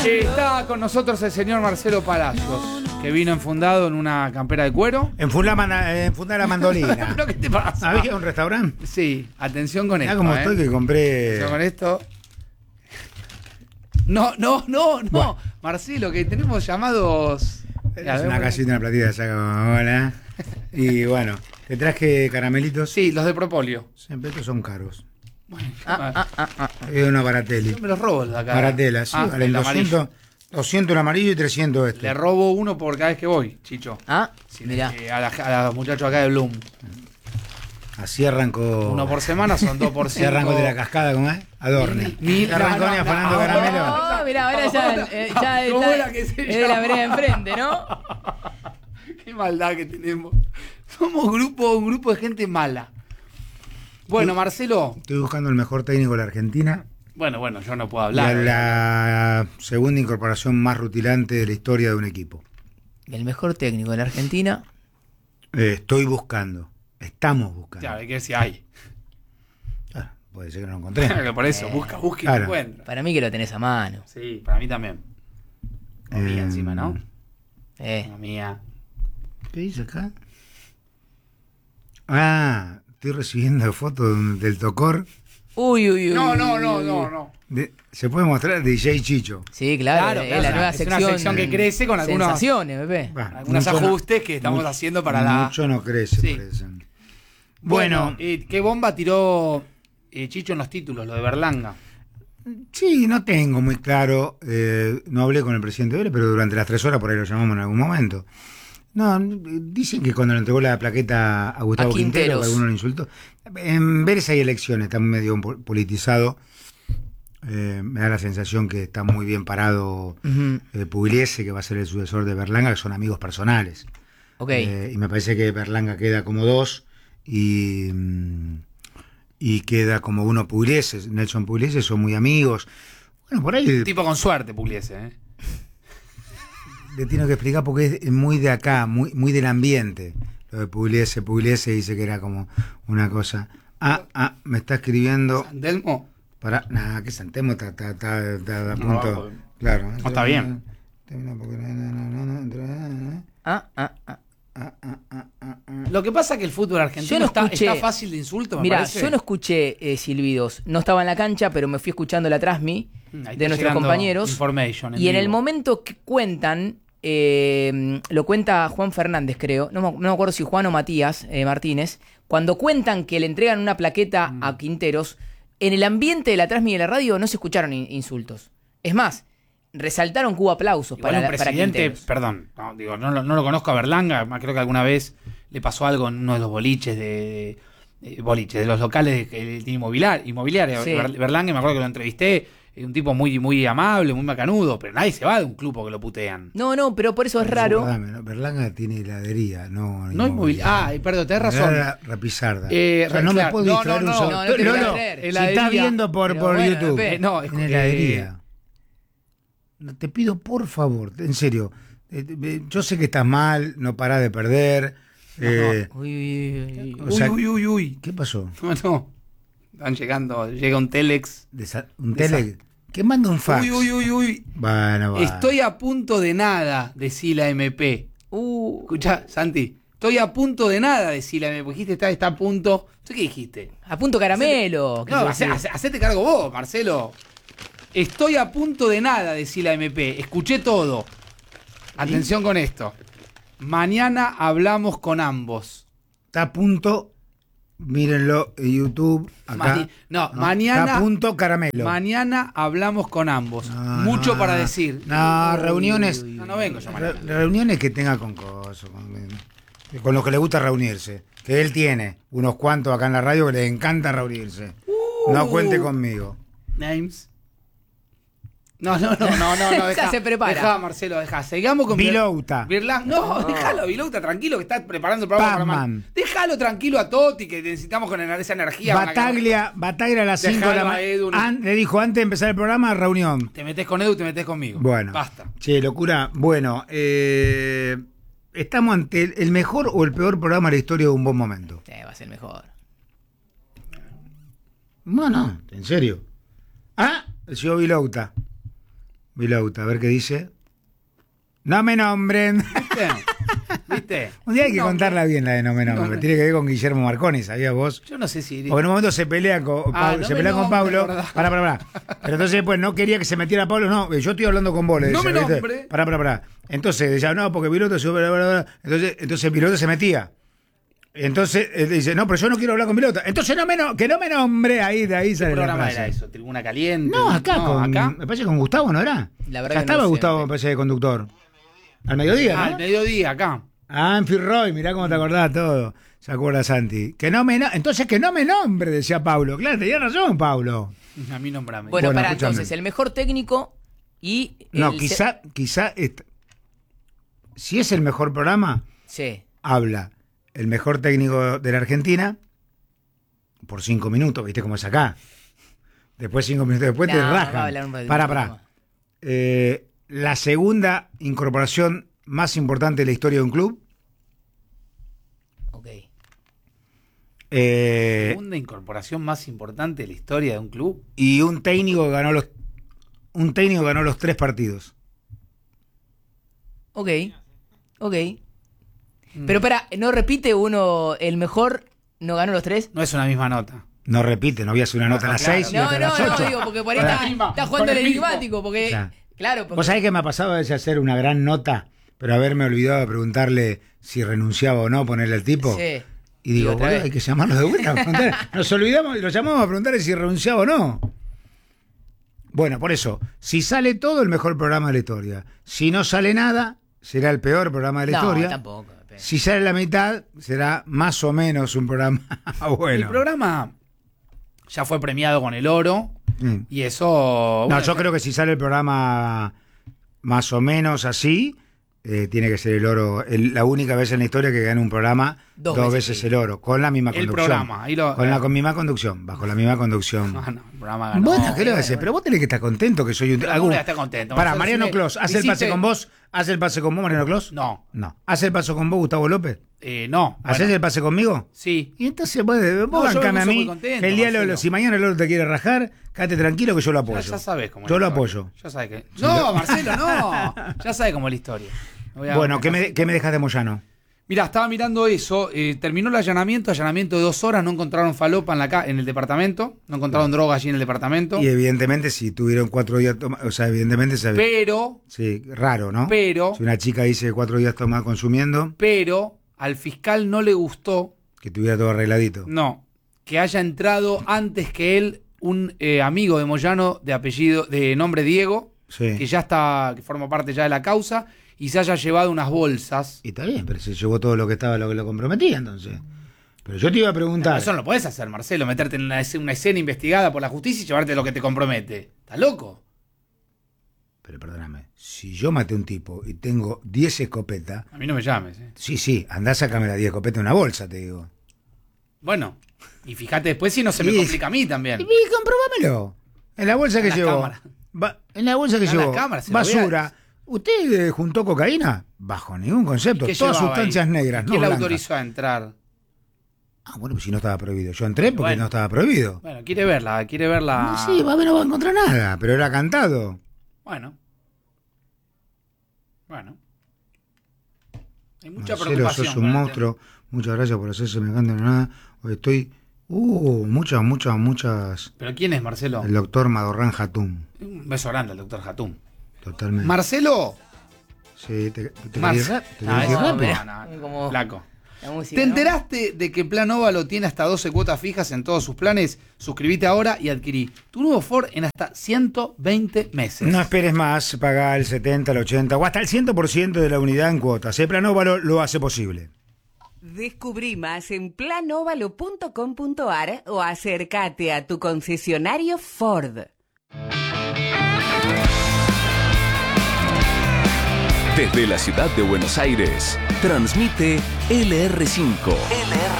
Está con nosotros el señor Marcelo Palacios, que vino enfundado en una campera de cuero. Enfundar la mandolina. ¿Pero qué te pasa? ¿Había un restaurante? Sí, atención con esto. Ya como estoy que compré. Atención con esto. No. Bueno. Marcelo, que tenemos llamados. Es una casita, una platita de Coca-Cola. Y bueno, te traje caramelitos. Sí, los de Propolio. Siempre estos son caros. Bueno, Es una Baratelli. yo me los robo de acá. Baratela, sí, valen el 200 el amarillo y 300 este. Le robo uno por cada vez que voy, Chicho. Mirá. A los muchachos acá de Bloom. Así arrancó. Uno por semana son 2 por 5. Así arrancó de la cascada, ¿cómo es? Adorne. Arrancó ni afanando caramelo. Oh, mirá, ahora ya ¿Cómo está, era que se es de la llama? vereda de enfrente, ¿no? Qué maldad que tenemos. Somos un grupo de gente mala. Bueno, Marcelo. Estoy buscando el mejor técnico de la Argentina. Bueno, yo no puedo Y hablar. la segunda incorporación más rutilante de la historia de un equipo. El mejor técnico de la Argentina. Estoy buscando. Estamos buscando. Ya, hay que decir, ay. Puede ser que no lo encontré. Claro, por eso, busca y Claro. lo encuentra. Para mí que lo tenés a mano. Sí, para mí también. La mía encima, ¿no? La mía. ¿Qué dice acá? Estoy recibiendo fotos del Tocor. Uy. No. ¿Se puede mostrar? DJ Chicho. Sí, claro, Claro, es la nueva es sección. una sección que crece con algunos, sensaciones, bebé. algunos ajustes que estamos haciendo para la... Mucho no crece, Sí. parece. Bueno, ¿qué bomba tiró Chicho en los títulos, lo de Berlanga? Sí, no tengo muy claro. No hablé con el presidente Vélez, pero durante las 3 horas por ahí lo llamamos en algún momento. No, dicen que cuando le entregó la plaqueta a Gustavo Quinteros, que alguno lo insultó. En Vélez hay elecciones, está medio politizado. Me da la sensación que está muy bien parado Pugliese, que va a ser el sucesor de Berlanga, que son amigos personales. Ok. Y me parece que Berlanga queda como 2 y queda como 1 Pugliese. Nelson Pugliese, son muy amigos. Bueno, por ahí Tipo con suerte, Pugliese, le tengo que explicar porque es muy de acá, muy del ambiente. Lo de Pugliese dice que era como una cosa. Me está escribiendo. ¿Santelmo? Nada, que Santelmo está a punto. No, claro. No está bien. Lo que pasa es que el fútbol argentino Yo no está escuché- fácil de insulto, me Mirá, parece. yo no escuché silbidos. No estaba en la cancha, pero me fui escuchando la transmi Ahí está de nuestros llegando compañeros. information Y en vivo. el momento que cuentan, lo cuenta Juan Fernández, creo. No me acuerdo si Juan o Matías Martínez. Cuando cuentan que le entregan una plaqueta a Quinteros, en el ambiente de la transmi de la radio no se escucharon insultos. Es más, resaltaron que hubo aplausos Igual para un presidente, Quinteros. perdón, no lo conozco a Berlanga, creo que alguna vez le pasó algo en uno de los boliches de los locales que él tiene inmobiliaria. Sí. Berlanga, me acuerdo que lo entrevisté, un tipo muy amable, muy macanudo, pero nadie se va de un club porque lo putean. No, pero por eso es raro. Perdóname, ¿no? Berlanga tiene heladería, no Inmobiliaria. Perdón, tenés razón. Rapisarda. Claro, No me puedo distraer un segundo. no te Lolo, puedo creer. si Heladería. estás viendo por Pero bueno, YouTube, Pepe, no, en heladería. Te pido por favor, en serio. Yo sé que estás mal, no parás de perder. Uy. O sea, Uy. ¿Qué pasó? No. Están llegando, llega un telex. ¿Un tele? ¿Qué manda un fax? Uy. Bueno, va. Estoy a punto de nada, decía la MP. Escuchá, Santi. Estoy a punto de nada, decía la MP. Dijiste, está a punto. ¿Tú qué dijiste? A punto caramelo. No, hacete cargo vos, Marcelo. Estoy a punto de nada, decía la MP. Escuché todo. Atención con esto. Mañana hablamos con ambos. Está a punto, mírenlo en YouTube. Acá. Mañana. Está a punto caramelo. Mañana hablamos con ambos. Mucho para decir. No, reuniones. No vengo yo mañana. Reuniones que tenga con cosas. Con los que le gusta reunirse. Que él tiene unos cuantos acá en la radio que le encanta reunirse. No cuente conmigo. Names. No. Deja, se prepara. Deja, Marcelo, deja. Sigamos con Vilouta. No, déjalo a Vilouta tranquilo que está preparando el programa para Pazman. Déjalo tranquilo a Totti que necesitamos con esa energía. Bataglia a las 5 de la Dejalo a Edu. mañana. Le dijo antes de empezar el programa, reunión. Te metés con Edu, te metés conmigo. Bueno. Basta. Che, locura. Bueno, estamos ante el mejor o el peor programa de la historia de Un Buen Momento. Va a ser mejor. No, en serio. El señor Vilouta. Vilouta, a ver qué dice. No me nombren. ¿Viste? Un día hay que contarla bien la de no me nombren. Tiene que ver con Guillermo Marconi, ¿sabías vos? Yo no sé si... Porque en un momento se pelea con, con Pablo. Pará. Pero entonces pues no quería que se metiera Pablo. No, yo estoy hablando con vos. Le decía, no me nombre. Pará. Entonces decía, no, porque Vilouta entonces Vilouta se metía. Entonces él dice, no, pero yo no quiero hablar con Vilouta. Entonces que no me nombre. De ahí sale la frase. ¿Qué programa era eso? ¿Tribuna Caliente? No, acá. Me parece que con Gustavo, ¿no era? La verdad ya que estaba no Gustavo, me parece, de conductor. Al mediodía, ¿no? Al mediodía, acá. En Firroy, mirá cómo te acordás todo. Se acuerda Santi. Entonces que no me nombre, decía Pablo. Claro, tenía razón, Pablo. A mí nombrame. Bueno, entonces, el mejor técnico y... No, quizá si es el mejor programa, sí. Habla el mejor técnico de la Argentina por 5 minutos, ¿viste cómo es acá? Después 5 minutos después te rajan. Pará. La segunda incorporación más importante de la historia de un club. Ok. Segunda incorporación más importante de la historia de un club. Y un técnico ganó los 3 partidos. Ok. Pero espera, ¿no repite uno el mejor no ganó los 3? No es una misma nota. No repite, no voy a hacer una nota a las 6 y otra a las 8. No, digo, porque por ahí está jugando el enigmático, porque... Ya. Claro, porque... ¿Vos sabés que me ha pasado a veces hacer una gran nota, pero haberme olvidado de preguntarle si renunciaba o no, ponerle al tipo? Sí. Y digo, bueno, hay que llamarlo de vuelta a preguntar. Nos olvidamos y lo llamamos a preguntarle si renunciaba o no. Bueno, por eso, si sale todo, el mejor programa de la historia. Si no sale nada, será el peor programa de la historia. No, tampoco. Si sale la mitad, será más o menos un programa bueno. El programa ya fue premiado con el oro. Y eso... No, yo creo que si sale el programa más o menos así, tiene que ser el oro. La única vez en la historia que gana un programa dos veces el oro, con la misma conducción. El programa. Con la misma conducción, bajo la misma conducción. No, el programa ganó. Bueno, ¿qué le vas a decir? Pero vos tenés que estar contento que soy un... No voy a estar contento. Para, Mariano Clos, ¿hace el pase con vos? ¿Hace el pase con vos, Mariano Clos? No. ¿Hace el pase con vos, Gustavo López? No. ¿Hacés el pase conmigo? Sí. Y entonces vos bancame a mí. El día si mañana el oro te quiere rajar, quédate tranquilo que yo lo apoyo. Ya sabés cómo es. Yo lo apoyo. Ya sabés que... No, Marcelo, no. Ya sabés cómo es la historia. Bueno, ¿qué me dejas de Moyano? Mirá, estaba mirando eso. Terminó el allanamiento de 2 horas. No encontraron falopa en el departamento. No encontraron droga allí en el departamento. Y evidentemente, si tuvieron 4 días o sea, evidentemente se... Pero... Sí, raro, ¿no? Pero... Si una chica dice 4 días consumiendo... Pero al fiscal no le gustó... Que tuviera todo arregladito. No. Que haya entrado antes que él un amigo de Moyano de nombre Diego. Sí. Que forma parte ya de la causa... Y se haya llevado unas bolsas. Y está bien, pero se llevó todo lo que lo comprometía, entonces. Pero yo te iba a preguntar... No, eso no lo podés hacer, Marcelo, meterte en una escena investigada por la justicia y llevarte lo que te compromete. ¿Estás loco? Pero perdóname, si yo maté a un tipo y tengo 10 escopetas... A mí no me llames, Sí, andá a sacarme las 10 escopetas de una bolsa, te digo. Bueno, y fíjate después si no se me complica a mí también. Y comprobámelo. En la bolsa que llevó... En la bolsa que llevó... Basura... ¿Usted juntó cocaína? Bajo ningún concepto. Todas sustancias negras, no ¿Quién le blancas. autorizó a entrar? Bueno, pues si no estaba prohibido. Yo entré porque no estaba prohibido. Bueno, quiere verla. No, sí, no va a encontrar nada, pero era cantado. Bueno. Hay mucha preocupación. Sos un monstruo. Muchas gracias por hacerse me encanta nada. Hoy estoy... muchas... ¿Pero quién es, Marcelo? El doctor Madorrán Hatum. Un beso grande al doctor Hatum. Totalmente. ¿Marcelo? Sí, te rápido. Como flaco. Música, ¿Te enteraste de que Plan Óvalo tiene hasta 12 cuotas fijas en todos sus planes? Suscríbete ahora y adquirí tu nuevo Ford en hasta 120 meses. No esperes más, pagá el 70, el 80 o hasta el 100% de la unidad en cuotas. Plan Óvalo lo hace posible. Descubrí más en planovalo.com.ar o acércate a tu concesionario Ford. Desde la ciudad de Buenos Aires, transmite LR5.